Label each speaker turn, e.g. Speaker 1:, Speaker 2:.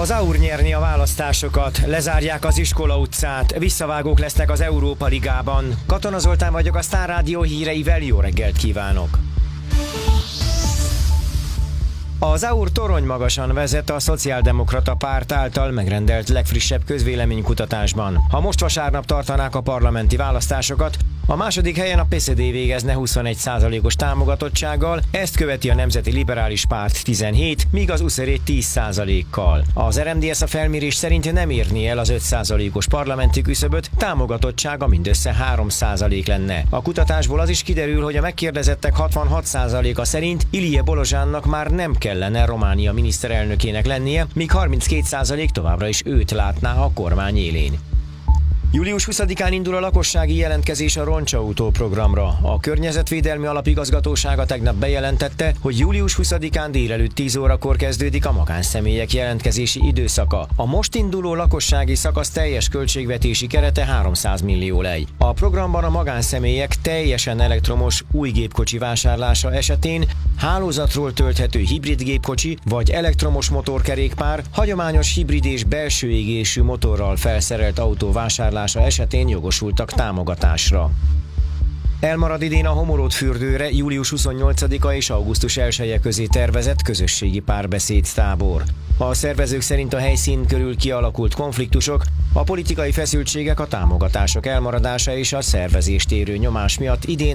Speaker 1: Az AUR nyerni a választásokat, lezárják az Iskola utcát, visszavágók lesznek az Európa Ligában. Katona Zoltán vagyok, a Sztár Rádió híreivel jó reggelt kívánok! Az AUR torony magasan vezet a Szociáldemokrata Párt által megrendelt legfrissebb közvéleménykutatásban. Ha most vasárnap tartanák a parlamenti választásokat, a második helyen a PSD végezne 21%-os támogatottsággal, ezt követi a Nemzeti Liberális Párt 17, míg az USZR 10%-kal. Az RMDSZ a felmérés szerint nem érné el az 5%-os parlamenti küszöböt, támogatottsága mindössze 3% lenne. A kutatásból az is kiderül, hogy a megkérdezettek 66%-a szerint Ilie Bolozsánnak már nem kellene Románia miniszterelnökének lennie, míg 32% továbbra is őt látná a kormány élén. Július 20-án indul a lakossági jelentkezés a Roncsautó programra. A Környezetvédelmi Alapigazgatósága tegnap bejelentette, hogy július 20-án délelőtt 10 órakor kezdődik a magánszemélyek jelentkezési időszaka. A most induló lakossági szakasz teljes költségvetési kerete 300 millió lej. A programban a magánszemélyek teljesen elektromos új gépkocsi vásárlása esetén hálózatról tölthető hibrid gépkocsi vagy elektromos motorkerékpár, hagyományos hibrid és belső égésű motorral felszerelt autó vásárlása esetén jogosultak támogatásra. Elmarad idén a Homorod-fürdőre július 28-a és augusztus 1-e közé tervezett közösségi párbeszéd tábor. A szervezők szerint a helyszín körül kialakult konfliktusok, a politikai feszültségek, a támogatások elmaradása és a szervezést érő nyomás miatt idén